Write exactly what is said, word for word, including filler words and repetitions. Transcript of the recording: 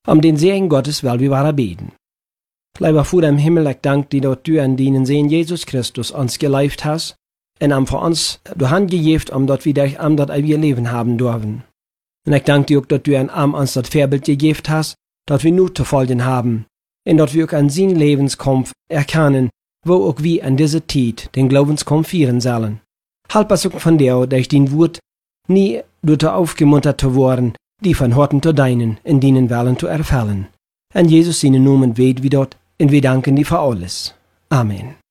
Om den Segen Gottes wil vi bara beden. Lieber Vater im Himmel, ich danke dir, dass du an deinen Sohn Jesus Christus uns gelebt hast und am für uns die Hand gegeben, um dass wir dich am das ewige Leben haben dürfen. Und ich danke dir auch, dass du an am uns das Vorbild gegeben hast, dass wir nur zu folgen haben und dass wir auch an seinen Lebenskampf erkennen, wo auch wir an dieser Zeit den Glaubenskampf führen sollen. Halb uns auch von dir, durch dein Wort nie durch aufgemuntert zu worden, die von Horten zu deinen, in deinen Wellen zu erfallen. An Jesus seinen Namen weet wir dort, und wir danken dir für alles. Amen.